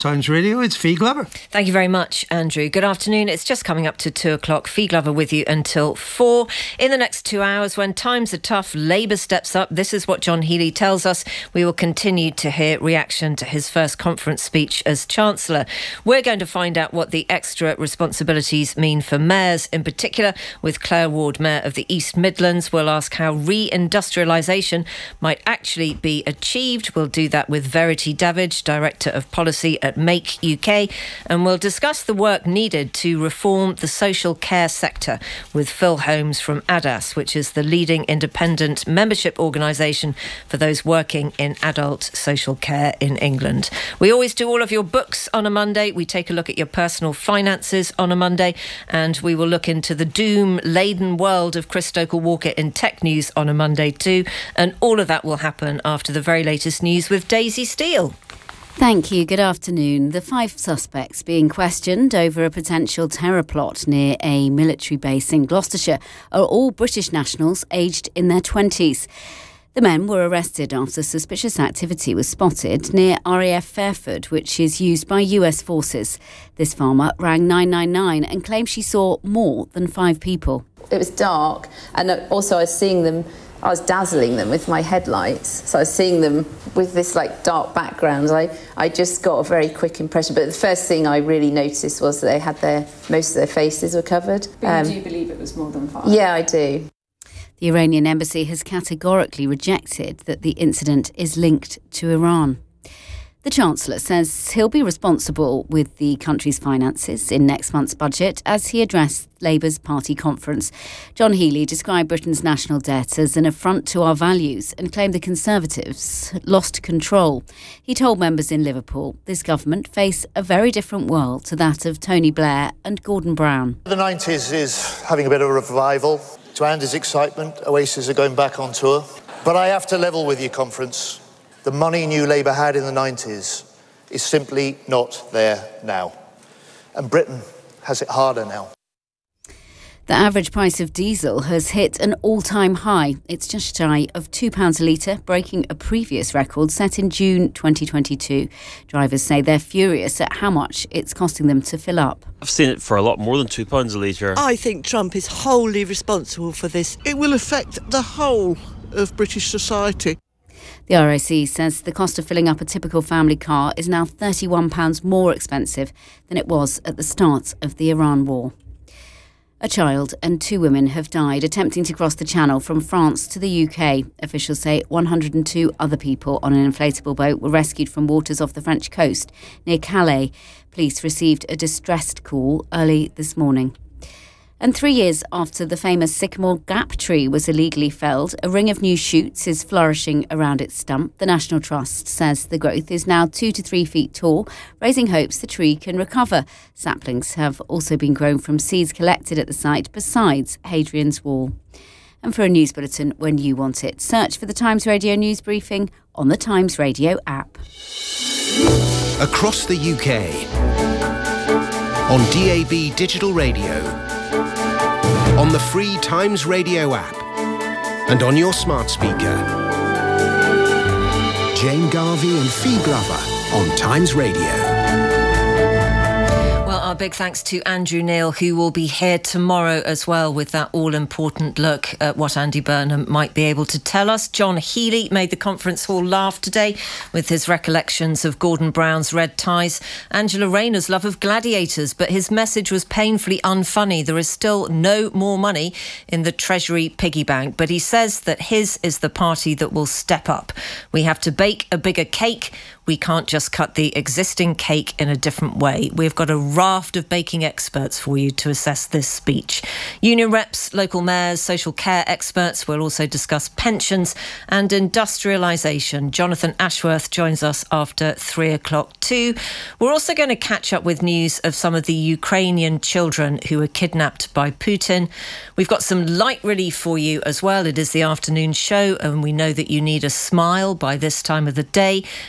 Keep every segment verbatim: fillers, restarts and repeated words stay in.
Times Radio, it's Fee Glover. Thank you very much, Andrew. Good afternoon. It's just coming up to two o'clock. Fee Glover with you until four. In the next two hours, when times are tough, Labour steps up. This is what John Healey tells us. We will continue to hear reaction to his first conference speech as Chancellor. We're going to find out what the extra responsibilities mean for mayors in particular, with Claire Ward, Mayor of the East Midlands. We'll ask how re-industrialisation might actually be achieved. We'll do that with Verity Davidge, Director of Policy at Make U K, and we'll discuss the work needed to reform the social care sector with Phil Holmes from A D A S, which is the leading independent membership organisation for those working in adult social care in England. We always do all of your books on a Monday. We take a look at your personal finances on a Monday, and we will look into the doom-laden world of Chris Stoker-Walker in tech news on a Monday too, and all of that will happen after the very latest news with Daisy Steele. Thank you. Good afternoon. The five suspects being questioned over a potential terror plot near a military base in Gloucestershire are all British nationals aged in their twenties. The men were arrested after suspicious activity was spotted near R A F Fairford, which is used by U S forces. This farmer rang nine nine nine and claimed she saw more than five people. It was dark, and also I was seeing them I was dazzling them with my headlights. So I was seeing them with this like dark background. I, I just got a very quick impression. But the first thing I really noticed was that they had their, most of their faces were covered. But um, do you believe it was more than five? Yeah, I do. The Iranian embassy has categorically rejected that the incident is linked to Iran. The Chancellor says he'll be responsible with the country's finances in next month's budget as he addressed Labour's party conference. John Healey described Britain's national debt as an affront to our values and claimed the Conservatives lost control. He told members in Liverpool this government face a very different world to that of Tony Blair and Gordon Brown. The nineties is having a bit of a revival. To Andy's excitement, Oasis are going back on tour. But I have to level with you, conference. The money New Labour had in the nineties is simply not there now. And Britain has it harder now. The average price of diesel has hit an all-time high. It's just shy of two pounds a litre, breaking a previous record set in June twenty twenty-two. Drivers say they're furious at how much it's costing them to fill up. I've seen it for a lot more than two pounds a litre. I think Trump is wholly responsible for this. It will affect the whole of British society. The R A C says the cost of filling up a typical family car is now thirty-one pounds more expensive than it was at the start of the Iran war. A child and two women have died attempting to cross the Channel from France to the U K. Officials say one hundred two other people on an inflatable boat were rescued from waters off the French coast near Calais. Police received a distressed call early this morning. And three years after the famous Sycamore Gap tree was illegally felled, a ring of new shoots is flourishing around its stump. The National Trust says the growth is now two to three feet tall, raising hopes the tree can recover. Saplings have also been grown from seeds collected at the site, besides Hadrian's Wall. And for a news bulletin when you want it, search for the Times Radio News Briefing on the Times Radio app. Across the U K, on D A B digital radio, on the free Times Radio app, and on your smart speaker. Jane Garvey and Fee Glover on Times Radio. Well, our big thanks to Andrew Neil, who will be here tomorrow as well with that all-important look at what Andy Burnham might be able to tell us. John Healey made the conference hall laugh today with his recollections of Gordon Brown's red ties, Angela Rayner's love of gladiators, but his message was painfully unfunny. There is still no more money in the Treasury piggy bank, but he says that his is the party that will step up. We have to bake a bigger cake. We can't just cut the existing cake in a different way. We've got a raft of baking experts for you to assess this speech. Union reps, local mayors, social care experts. We'll also discuss pensions and industrialisation. Jonathan Ashworth joins us after three o'clock too. We're also going to catch up with news of some of the Ukrainian children who were kidnapped by Putin. We've got some light relief for you as well. It is the afternoon show and we know that you need a smile by this time of the day. So we're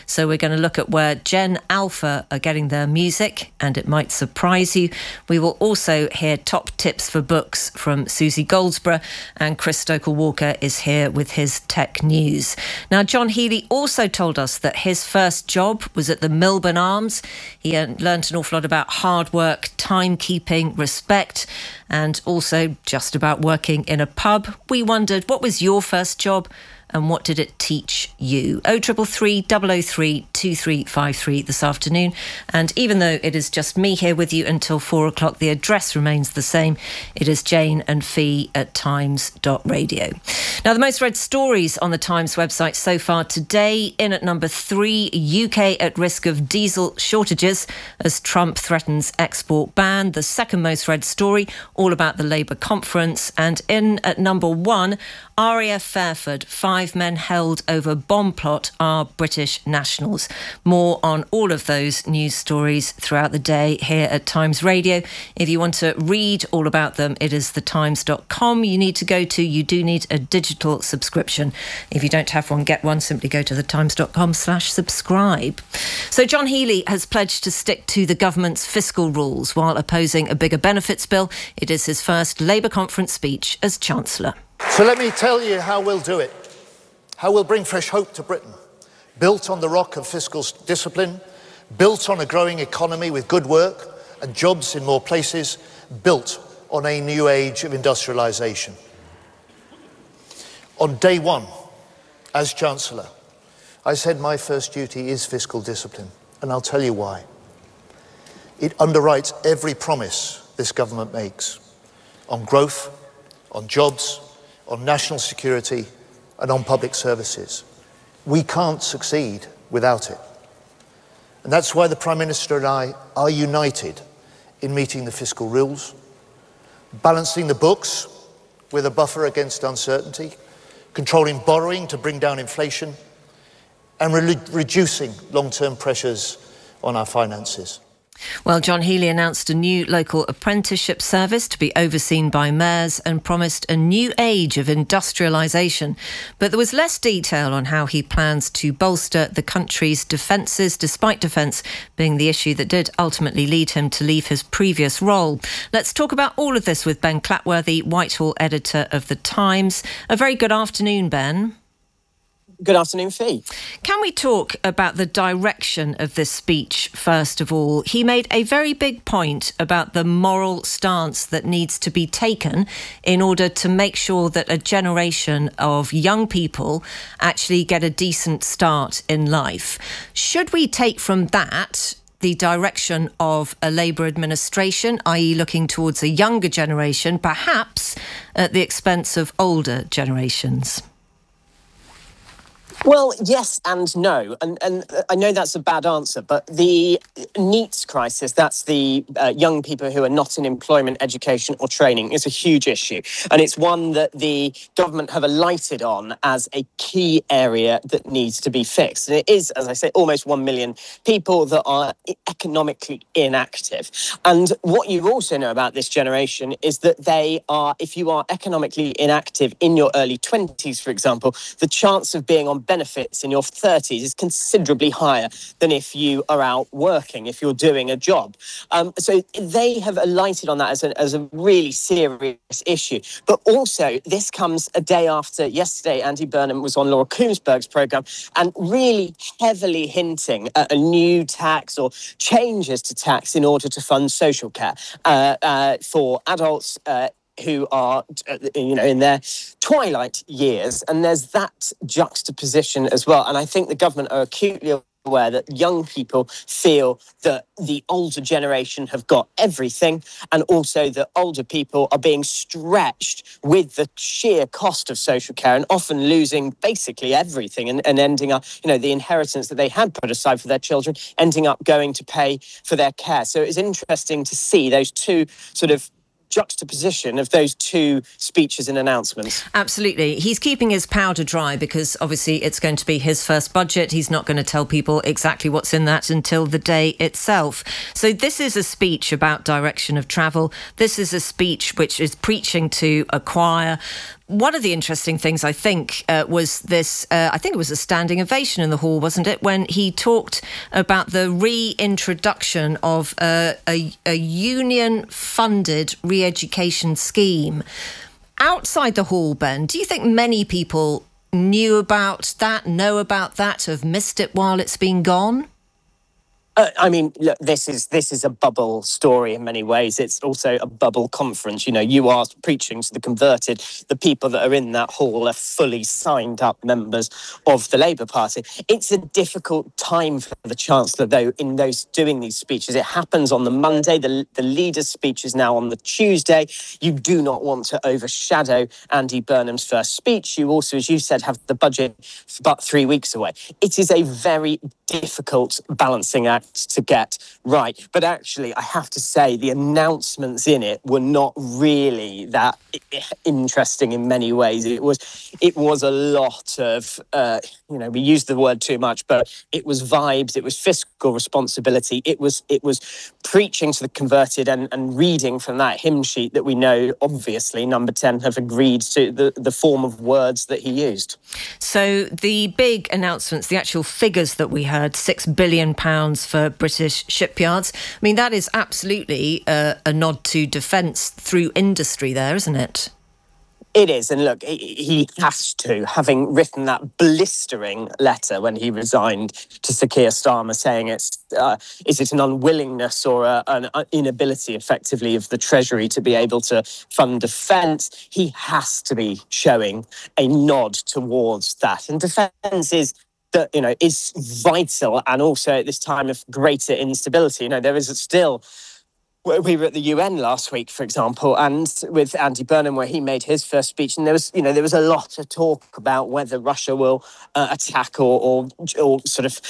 going to look at where Gen Alpha are getting their music, and it might surprise you. We will also hear top tips for books from Susie Goldsborough, and Chris Stoker-Walker is here with his tech news. Now, John Healey also told us that his first job was at the Milburn Arms. He learnt an awful lot about hard work, timekeeping, respect, and also just about working in a pub. We wondered, what was your first job and what did it teach you? oh three three three, double oh three, two three five three this afternoon. And even though it is just me here with you until four o'clock, the address remains the same. It is Jane and Fee at times dot radio. Now, the most read stories on the Times website so far today. In at number three, U K at risk of diesel shortages as Trump threatens export ban. The second most read story, all about the Labour conference. And in at number one, R A F Fairford, five men held over bomb plot are British nationals. More on all of those news stories throughout the day here at Times Radio. If you want to read all about them, it is the times dot com you need to go to. You do need a digital subscription. If you don't have one, get one. Simply go to the times dot com slash subscribe. So John Healey has pledged to stick to the government's fiscal rules while opposing a bigger benefits bill. It is his first Labour conference speech as Chancellor. So let me tell you how we'll do it. How we'll bring fresh hope to Britain, built on the rock of fiscal discipline, built on a growing economy with good work and jobs in more places, built on a new age of industrialisation. On day one, as Chancellor, I said my first duty is fiscal discipline, and I'll tell you why. It underwrites every promise this government makes on growth, on jobs, on national security, and on public services. We can't succeed without it. And that's why the Prime Minister and I are united in meeting the fiscal rules, balancing the books with a buffer against uncertainty, controlling borrowing to bring down inflation, and re- reducing long-term pressures on our finances. Well, John Healey announced a new local apprenticeship service to be overseen by mayors and promised a new age of industrialisation. But there was less detail on how he plans to bolster the country's defences, despite defence being the issue that did ultimately lead him to leave his previous role. Let's talk about all of this with Ben Clatworthy, Whitehall editor of The Times. A very good afternoon, Ben. Good afternoon, Fee. Can we talk about the direction of this speech, first of all? He made a very big point about the moral stance that needs to be taken in order to make sure that a generation of young people actually get a decent start in life. Should we take from that the direction of a Labour administration, that is looking towards a younger generation, perhaps at the expense of older generations? Well, yes and no. And, and I know that's a bad answer, but the NEETs crisis, that's the uh, young people who are not in employment, education or training, is a huge issue. And it's one that the government have alighted on as a key area that needs to be fixed. And it is, as I say, almost one million people that are economically inactive. And what you also know about this generation is that they are, if you are economically inactive in your early twenties, for example, the chance of being on benefits in your thirties is considerably higher than if you are out working, if you're doing a job. Um, so they have alighted on that as a, as a really serious issue. But also, this comes a day after yesterday, Andy Burnham was on Laura Koomsberg's programme and really heavily hinting at a new tax or changes to tax in order to fund social care uh, uh, for adults uh, who are, you know, in their twilight years. And there's that juxtaposition as well. And I think the government are acutely aware that young people feel that the older generation have got everything, and also that older people are being stretched with the sheer cost of social care and often losing basically everything and, and ending up, you know, the inheritance that they had put aside for their children, ending up going to pay for their care. So it's interesting to see those two sort of juxtaposition of those two speeches and announcements. Absolutely. He's keeping his powder dry because obviously it's going to be his first budget. He's not going to tell people exactly what's in that until the day itself. So this is a speech about direction of travel. This is a speech which is preaching to a choir. one of the interesting things, I think, uh, was this, uh, I think it was a standing ovation in the hall, wasn't it, when he talked about the reintroduction of uh, a, a union-funded re-education scheme. Outside the hall, Ben, do you think many people knew about that, know about that, have missed it while it's been gone? Uh, I mean, look, this is this is a bubble story in many ways. It's also a bubble conference. You know, you are preaching to the converted. The people that are in that hall are fully signed up members of the Labour Party. It's a difficult time for the Chancellor, though, in those doing these speeches. It happens on the Monday. The, the leader's speech is now on the Tuesday. You do not want to overshadow Andy Burnham's first speech. You also, as you said, have the budget but three weeks away. It is a very difficult balancing act to get right. But actually, I have to say, the announcements in it were not really that interesting in many ways. It was it was a lot of, uh, you know, we used the word too much, but it was vibes, it was fiscal responsibility, it was it was preaching to the converted and, and reading from that hymn sheet that we know, obviously, Number ten have agreed to the, the form of words that he used. So the big announcements, the actual figures that we heard, six billion pounds for British shipyards. I mean, that is absolutely uh, a nod to defence through industry there, isn't it? It is. And look, he has to, having written that blistering letter when he resigned to Sir Keir Starmer saying it's, uh, is it an unwillingness or a, an inability, effectively, of the Treasury to be able to fund defence? He has to be showing a nod towards that. And defence is that, you know, is vital, and also at this time of greater instability. You know, there is still, we were at the U N last week, for example, and with Andy Burnham, where he made his first speech, and there was, you know, there was a lot of talk about whether Russia will uh, attack or, or, or sort of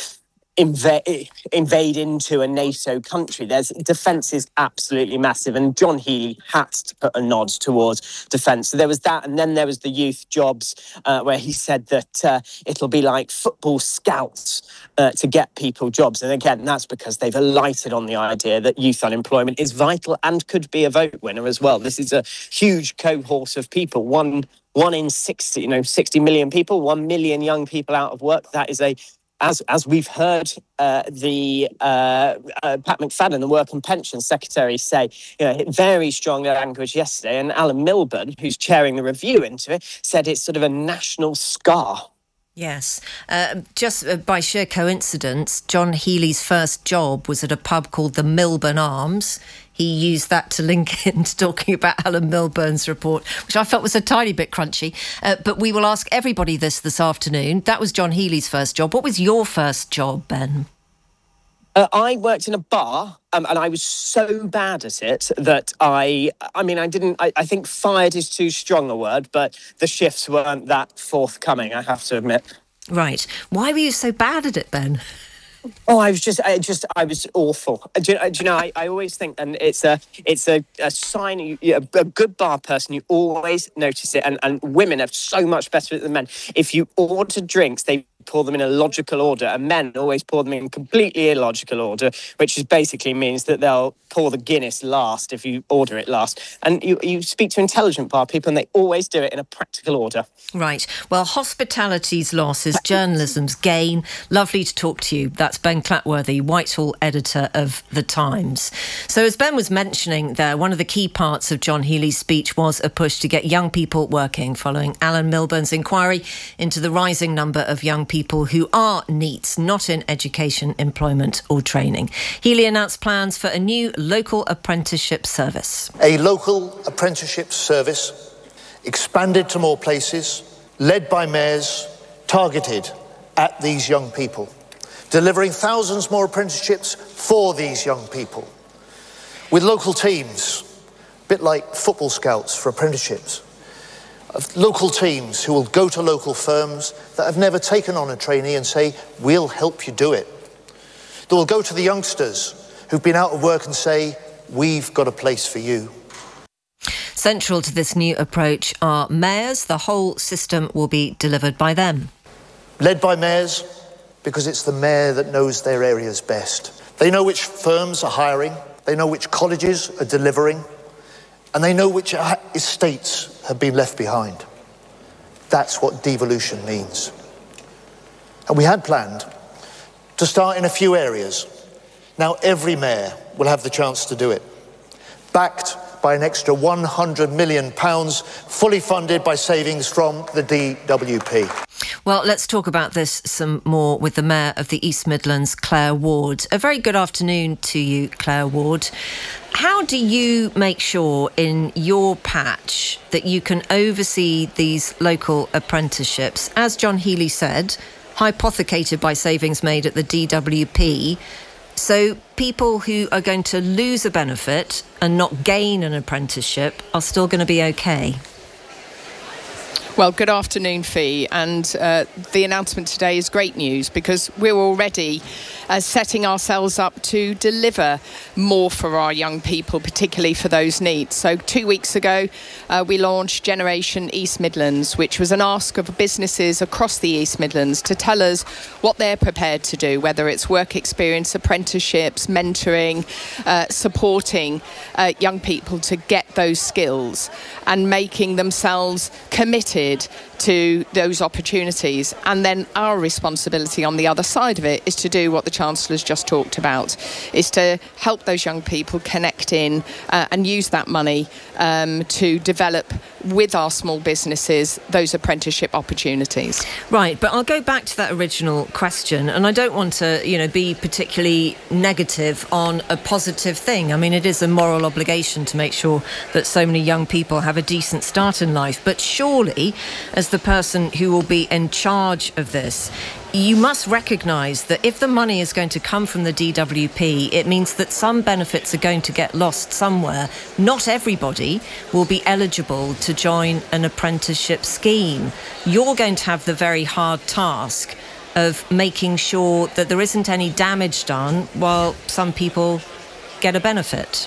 invade invade into a NATO country. There's defence is absolutely massive, and John Healey had to put a nod towards defence. So there was that, and then there was the youth jobs, uh, where he said that uh, it'll be like football scouts uh, to get people jobs. And again, that's because they've alighted on the idea that youth unemployment is vital and could be a vote winner as well. This is a huge cohort of people. One one in sixty, you know, sixty million people, one million young people out of work. That is a As as we've heard uh, the uh, uh, Pat McFadden, the Work and Pensions Secretary, say, you know, very strong language yesterday. And Alan Milburn, who's chairing the review into it, said it's sort of a national scar. Yes. Uh, just uh, by sheer coincidence, John Healey's first job was at a pub called the Milburn Arms. He used that to link into talking about Alan Milburn's report, which I felt was a tiny bit crunchy. Uh, but we will ask everybody this this afternoon. That was John Healey's first job. What was your first job, Ben? Uh, I worked in a bar, um, and I was so bad at it that I, I mean, I didn't, I, I think fired is too strong a word, but the shifts weren't that forthcoming, I have to admit. Right. Why were you so bad at it, Ben? Oh, I was just, I just, I was awful. Do you, do you know, I, I always think, and it's a, it's a, a sign, you, a good bar person, you always notice it, and, and women are so much better than men. If you order drinks, they pour them in a logical order, and men always pour them in completely illogical order, which is basically means that they'll pour the Guinness last if you order it last. And you, you speak to intelligent bar people, and they always do it in a practical order. Right. Well, hospitality's loss is journalism's gain. Lovely to talk to you. That's Ben Clatworthy, Whitehall editor of The Times. So as Ben was mentioning there, one of the key parts of John Healey's speech was a push to get young people working following Alan Milburn's inquiry into the rising number of young people who are NEETs, not in education, employment or training. Healey announced plans for a new local apprenticeship service. A local apprenticeship service, expanded to more places, led by mayors, targeted at these young people, delivering thousands more apprenticeships for these young people, with local teams, a bit like football scouts for apprenticeships, of local teams who will go to local firms that have never taken on a trainee and say, we'll help you do it. They will go to the youngsters who've been out of work and say, we've got a place for you. Central to this new approach are mayors. The whole system will be delivered by them. Led by mayors, because it's the mayor that knows their areas best. They know which firms are hiring, they know which colleges are delivering, and they know which estates have been left behind. That's what devolution means. And we had planned to start in a few areas. Now every mayor will have the chance to do it, backed by an extra one hundred million pounds, fully funded by savings from the D W P. Well, let's talk about this some more with the Mayor of the East Midlands, Claire Ward. A very good afternoon to you, Claire Ward. How do you make sure in your patch that you can oversee these local apprenticeships? As John Healey said, hypothecated by savings made at the D W P, so people who are going to lose a benefit and not gain an apprenticeship are still going to be okay. Well, good afternoon, Fee. And uh, the announcement today is great news because we're already uh, setting ourselves up to deliver more for our young people, particularly for those needs. So two weeks ago, uh, we launched Generation East Midlands, which was an ask of businesses across the East Midlands to tell us what they're prepared to do, whether it's work experience, apprenticeships, mentoring, uh, supporting uh, young people to get those skills and making themselves committed to those opportunities. And then our responsibility on the other side of it is to do what the Chancellor's just talked about, is to help those young people connect in uh, and use that money um, to develop with our small businesses those apprenticeship opportunities. Right, but I'll go back to that original question, and I don't want to, you know, be particularly negative on a positive thing. I mean, it is a moral obligation to make sure that so many young people have a decent start in life, but surely, as the person who will be in charge of this, you must recognise that if the money is going to come from the D W P, it means that some benefits are going to get lost somewhere. Not everybody will be eligible to join an apprenticeship scheme. You're going to have the very hard task of making sure that there isn't any damage done while some people get a benefit.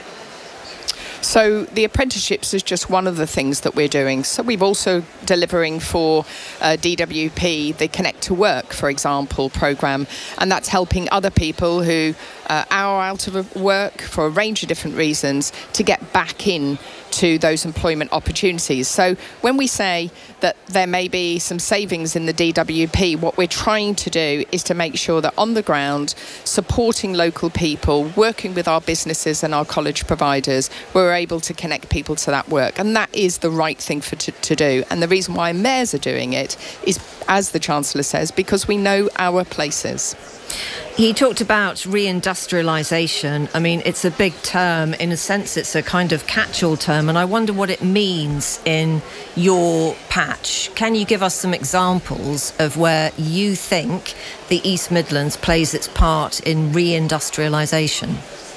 So the apprenticeships is just one of the things that we're doing. So we've also delivering for uh, D W P the Connect to Work, for example, programme, and that's helping other people who uh, are out of work for a range of different reasons to get back in to those employment opportunities. So when we say that there may be some savings in the D W P, what we're trying to do is to make sure that on the ground, supporting local people, working with our businesses and our college providers, we're able to connect people to that work. And that is the right thing for to, to do. And the reason why mayors are doing it is, as the Chancellor says, because we know our places. He talked about reindustrialisation. I mean, it's a big term. In a sense, it's a kind of catch-all term, and I wonder what it means in your patch. Can you give us some examples of where you think the East Midlands plays its part in reindustrialisation?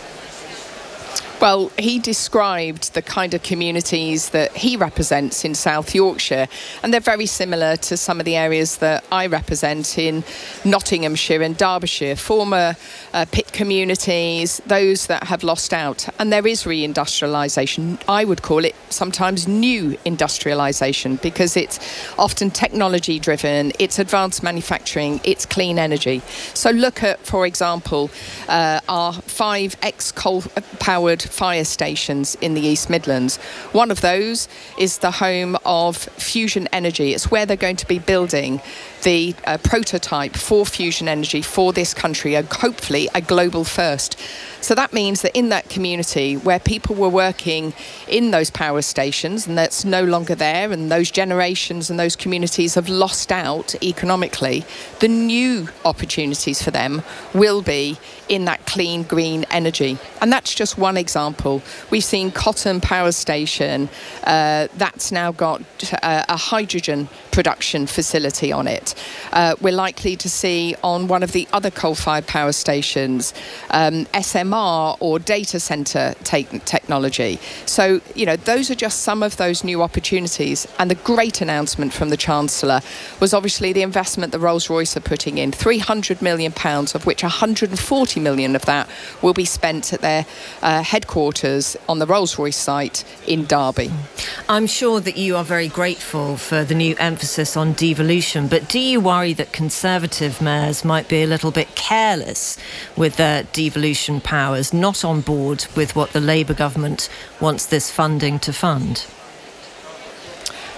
Well, he described the kind of communities that he represents in South Yorkshire, and they're very similar to some of the areas that I represent in Nottinghamshire and Derbyshire, former uh, pit communities, those that have lost out. And there is reindustrialisation. I would call it sometimes new industrialisation, because it's often technology driven, it's advanced manufacturing, it's clean energy. So look at, for example, uh, our five ex-coal powered fire stations in the East Midlands. One of those is the home of Fusion Energy. It's where they're going to be building the uh, prototype for fusion energy for this country, a, hopefully a global first. So that means that in that community where people were working in those power stations and that's no longer there, and those generations and those communities have lost out economically, the new opportunities for them will be in that clean green energy. And that's just one example. We've seen Cotton Power Station, uh, that's now got uh, a hydrogen production facility on it. Uh, we're likely to see on one of the other coal-fired power stations um, S M R or data centre te- technology. So, you know, those are just some of those new opportunities. And the great announcement from the Chancellor was obviously the investment that Rolls-Royce are putting in, three hundred million pounds, of which one hundred forty million of that will be spent at their uh, headquarters on the Rolls-Royce site in Derby. I'm sure that you are very grateful for the new emphasis on devolution, but do you worry that Conservative mayors might be a little bit careless with their devolution powers, not on board with what the Labour government wants this funding to fund?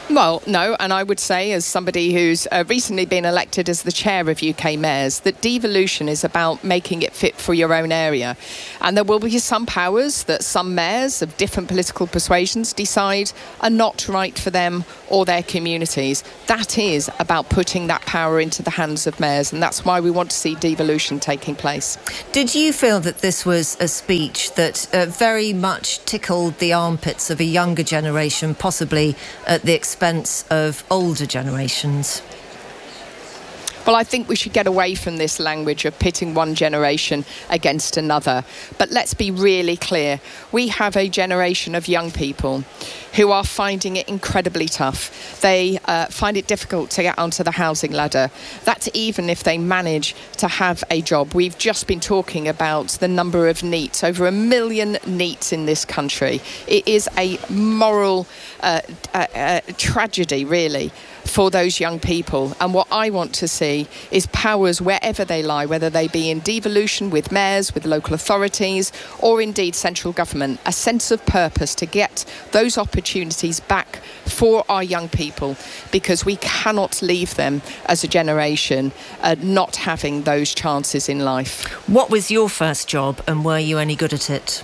Well, no, and I would say, as somebody who's uh, recently been elected as the chair of U K mayors, that devolution is about making it fit for your own area. And there will be some powers that some mayors of different political persuasions decide are not right for them or their communities. That is about putting that power into the hands of mayors, and that's why we want to see devolution taking place. Did you feel that this was a speech that uh, very much tickled the armpits of a younger generation, possibly at the expense of older generations? Well, I think we should get away from this language of pitting one generation against another. But let's be really clear. We have a generation of young people who are finding it incredibly tough. They uh, find it difficult to get onto the housing ladder. That's even if they manage to have a job. We've just been talking about the number of NEETs, over a million NEETs in this country. It is a moral uh, uh, uh, tragedy, really, for those young people. And what I want to see is powers wherever they lie, whether they be in devolution with mayors, with local authorities, or indeed central government, a sense of purpose to get those opportunities back for our young people, because we cannot leave them as a generation uh, not having those chances in life. What was your first job, and were you any good at it?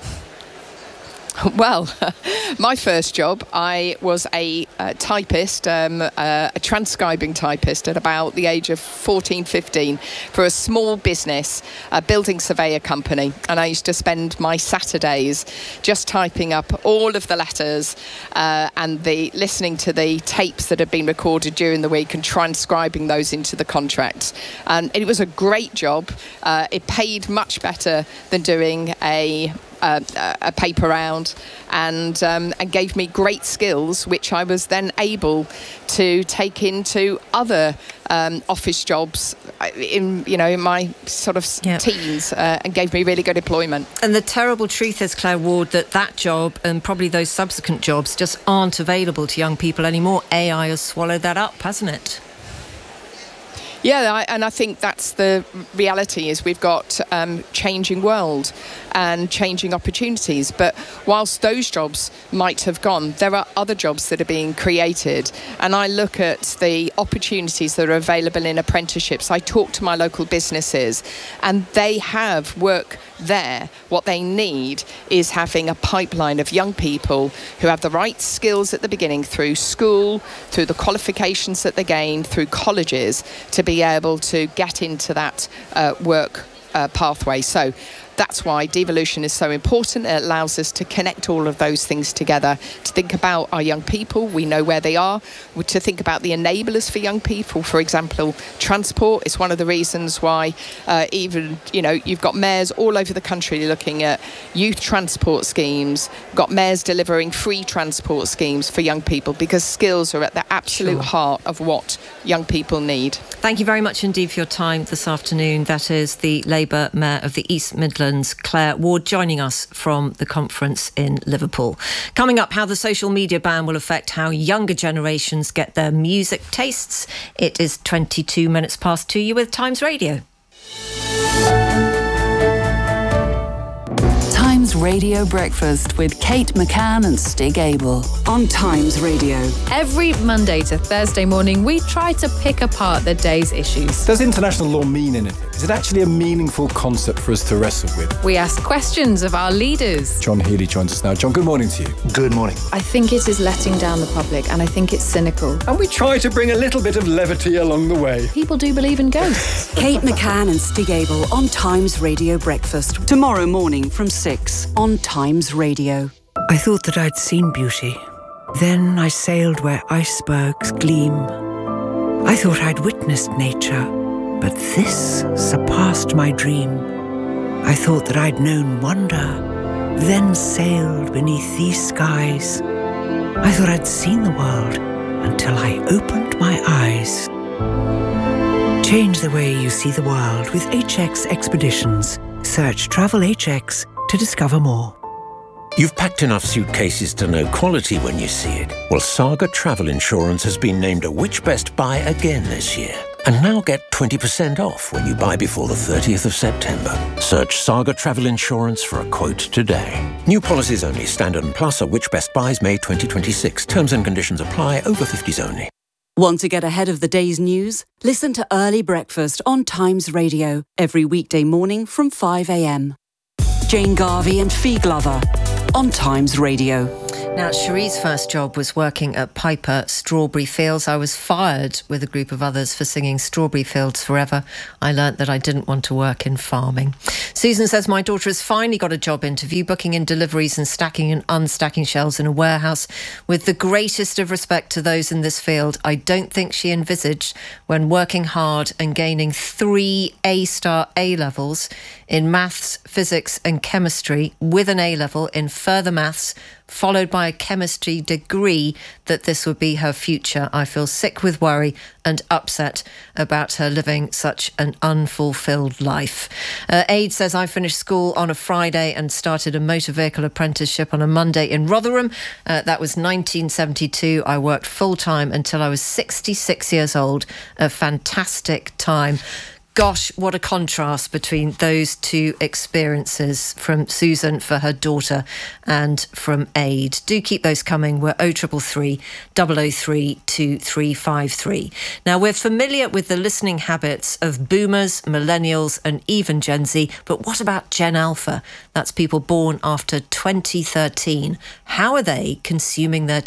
Well, my first job, I was a uh, typist, um, uh, a transcribing typist at about the age of fourteen, fifteen for a small business, a building surveyor company. And I used to spend my Saturdays just typing up all of the letters uh, and the listening to the tapes that had been recorded during the week and transcribing those into the contracts. And it was a great job. Uh, it paid much better than doing a Uh, a paper round, and um, and gave me great skills, which I was then able to take into other um, office jobs in you know in my sort of yeah. teens, uh, and gave me really good employment. And the terrible truth is, Claire Ward, that that job and probably those subsequent jobs just aren't available to young people anymore. A I has swallowed that up, hasn't it? Yeah, I, and I think that's the reality, is we've got um, changing world and changing opportunities. But whilst those jobs might have gone, there are other jobs that are being created. And I look at the opportunities that are available in apprenticeships. I talk to my local businesses, and they have work there. What they need is having a pipeline of young people who have the right skills at the beginning, through school, through the qualifications that they gain, through colleges, to be able to get into that uh, work uh, pathway. So that's why devolution is so important. It allows us to connect all of those things together, to think about our young people. We know where they are. To think about the enablers for young people. For example, transport is one of the reasons why uh, even, you know, you've got mayors all over the country looking at youth transport schemes, got mayors delivering free transport schemes for young people, because skills are at the absolute sure. heart of what young people need. Thank you very much indeed for your time this afternoon. That is the Labour Mayor of the East Midlands, Claire Ward, joining us from the conference in Liverpool. Coming up, how the social media ban will affect how younger generations get their music tastes. It is twenty-two minutes past two. You're with Times Radio. Times Radio Breakfast with Kate McCann and Stig Abel on Times Radio. Every Monday to Thursday morning, we try to pick apart the day's issues. Does international law mean anything? Is it actually a meaningful concept for us to wrestle with? We ask questions of our leaders. John Healy joins us now. John, good morning to you. Good morning. I think it is letting down the public, and I think it's cynical. And we try to bring a little bit of levity along the way. People do believe in ghosts. Kate McCann and Stig Abel on Times Radio Breakfast. Tomorrow morning from six on Times Radio. I thought that I'd seen beauty. Then I sailed where icebergs gleam. I thought I'd witnessed nature, but this surpassed my dream. I thought that I'd known wonder, then sailed beneath these skies. I thought I'd seen the world until I opened my eyes. Change the way you see the world with H X Expeditions. Search Travel H X to discover more. You've packed enough suitcases to know quality when you see it. Well, Saga Travel Insurance has been named a Which Best Buy again this year. And now get twenty percent off when you buy before the thirtieth of September. Search Saga Travel Insurance for a quote today. New policies only. Standard and Plus are which Best Buys May twenty twenty-six. Terms and conditions apply. Over fifties only. Want to get ahead of the day's news? Listen to Early Breakfast on Times Radio every weekday morning from five a.m. Jane Garvey and Fee Glover on Times Radio. Now, Cherie's first job was working at Piper Strawberry Fields. I was fired with a group of others for singing Strawberry Fields Forever. I learnt that I didn't want to work in farming. Susan says, my daughter has finally got a job interview, booking in deliveries and stacking and unstacking shelves in a warehouse. With the greatest of respect to those in this field, I don't think she envisaged when working hard and gaining three A-star A-levels in maths, physics and chemistry with an A-level in further maths, followed by a chemistry degree, that this would be her future. I feel sick with worry and upset about her living such an unfulfilled life. Uh, Aid says, I finished school on a Friday and started a motor vehicle apprenticeship on a Monday in Rotherham. Uh, that was nineteen seventy-two. I worked full-time until I was sixty-six years old. A fantastic time. Gosh, what a contrast between those two experiences, from Susan for her daughter and from Aid. Do keep those coming. We're oh three three three, double oh three, two three five three. Now, we're familiar with the listening habits of boomers, millennials and even Gen Z, but what about Gen Alpha? That's people born after twenty thirteen. How are they consuming their